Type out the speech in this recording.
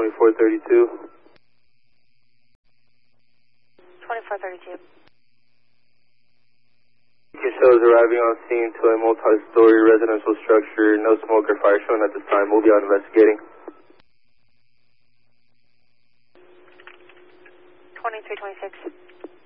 2432. 2432. Shows arriving on scene to a multi-story residential structure. No smoke or fire shown at this time. We'll be out investigating. 2326.